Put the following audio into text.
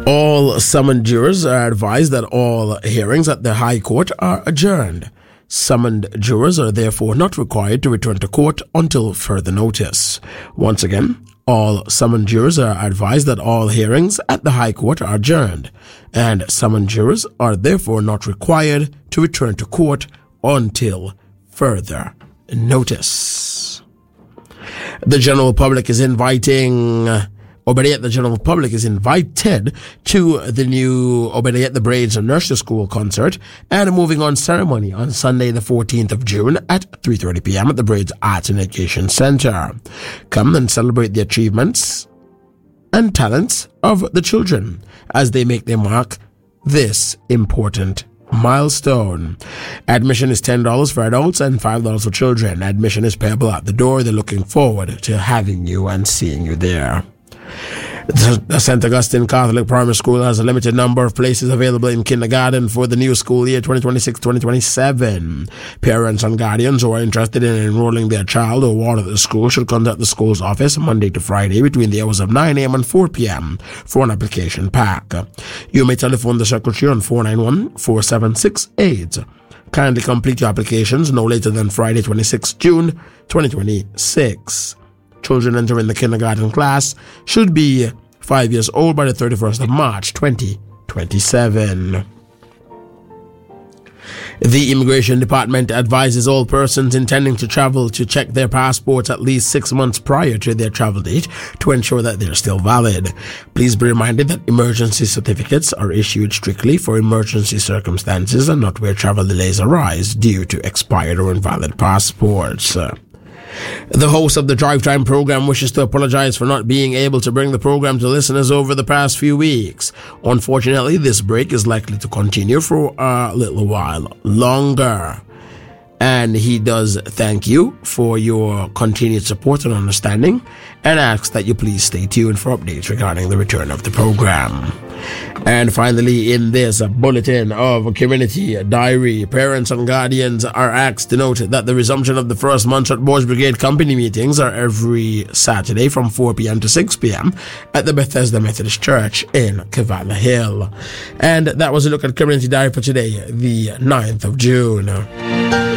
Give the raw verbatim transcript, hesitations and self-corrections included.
All summoned jurors are advised that all hearings at the High Court are adjourned. Summoned jurors are therefore not required to return to court until further notice. Once again, all summoned jurors are advised that all hearings at the High Court are adjourned, and summoned jurors are therefore not required to return to court until further notice. The general public is inviting... Or better yet, the general public is invited to the new, or better yet, the Braids and Nursery School concert and a moving on ceremony on Sunday the fourteenth of June at three thirty p.m. at the Braids Arts and Education Center. Come and celebrate the achievements and talents of the children as they make their mark this important milestone. Admission is ten dollars for adults and five dollars for children. Admission is payable at the door. They're looking forward to having you and seeing you there. The Saint Augustine Catholic Primary School has a limited number of places available in kindergarten for the new school year twenty twenty-six twenty twenty-seven. Parents and guardians who are interested in enrolling their child or ward at the school should contact the school's office Monday to Friday between the hours of nine a.m. and four p.m. for an application pack. You may telephone the secretary on four nine one, four seven six eight. Kindly complete your applications no later than Friday the twenty-sixth of June twenty twenty-six. Children entering the kindergarten class should be five years old by the thirty-first of March twenty twenty-seven. The Immigration Department advises all persons intending to travel to check their passports at least six months prior to their travel date to ensure that they're still valid. Please be reminded that emergency certificates are issued strictly for emergency circumstances and not where travel delays arise due to expired or invalid passports. The host of the Drive Time program wishes to apologize for not being able to bring the program to listeners over the past few weeks. Unfortunately, this break is likely to continue for a little while longer. And he does thank you for your continued support and understanding and asks that you please stay tuned for updates regarding the return of the program. And finally, in this bulletin of Community Diary, parents and guardians are asked to note that the resumption of the first Montserrat Boys Brigade company meetings are every Saturday from four p.m. to six p.m. at the Bethesda Methodist Church in Cavallo Hill. And that was a look at Community Diary for today, the ninth of June.